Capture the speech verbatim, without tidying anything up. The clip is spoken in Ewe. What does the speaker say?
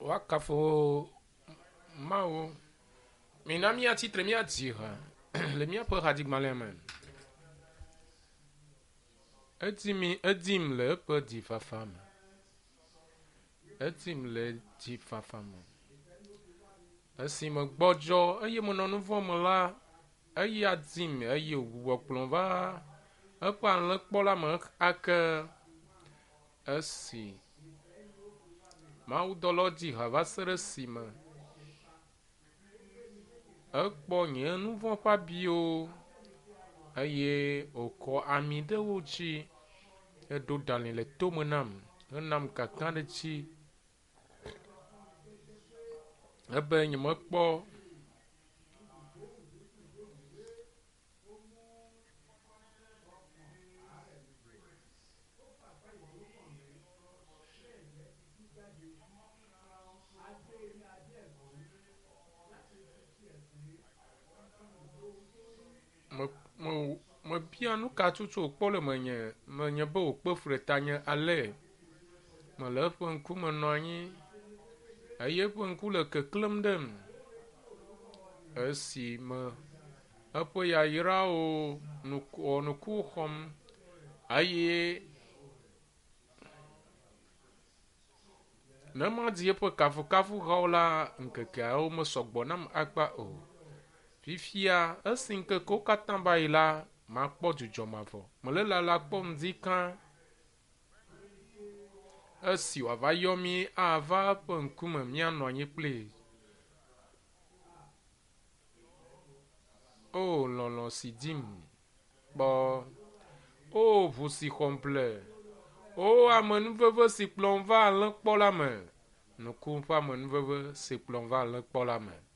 wakafo mawo mina mia titre mia dire le mia paradigme Edim edim le pe di fafam edim le di fafam esi me gbɔdzɔ eye me nɔ nu vɔm la eye adim eye wɔ kplɔ va eƒe alẽkpɔla me ake esi mawudɔlɔ di ha va se ɖe esime ekpɔ nye nu vɔ ƒe abiwo eye wòkɔ ami ɖewo dzi eɖo dalĩ le tome nam henam kakã ɖe dzi ebe nye mekpɔ me me me bia nu ka tutu wòkpɔ le menye menye be wòkpe fre tanye ale mele eƒe ŋkume nɔ anyi eye eƒe ŋku le keklẽm ɖem esi me eƒe yayrawo nuku wɔ nuku xɔm eye ne madi eƒe kafukafuhawo la ŋkekeawo mesɔgbɔ nam akpa o. Fifia esi ŋkekewo katã va yi la makpɔ dzudzɔ mavɔ mele lala kpɔm di kã esi wòava yɔ mi ava eƒe ŋkume míanɔ anyi kplii. O lɔlɔ si dim kpɔ o ʋu si xɔm ple o amenuveve si kplɔm va alẽkpɔla me nuku ƒe amenuveve si kplɔm va alẽkpɔla me.